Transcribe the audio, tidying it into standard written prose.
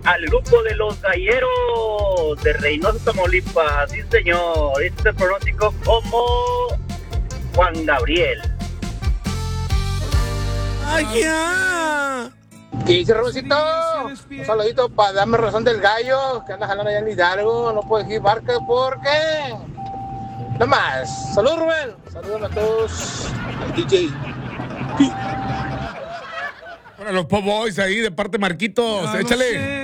al grupo de los galleros de Reynosa, Tamaulipas. Sí, señor. Este es el pronóstico como Juan Gabriel. ¡Ay, ya! ¿Qué dice Rosito? Un saludito para darme razón del gallo, que anda jalando allá en Hidalgo. No puedo decir barca porque... No más. Salud, Rubén. Saludos a todos. Al DJ. Bueno, los Po Boys ahí de parte de Marquitos. Échale.